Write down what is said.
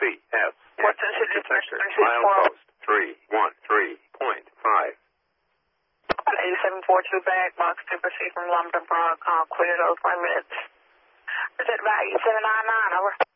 3F. Western City Sector, milepost 313.5. 8742 back, box to proceed from Lambda Broad, clear those limits. Is that about 8799, over?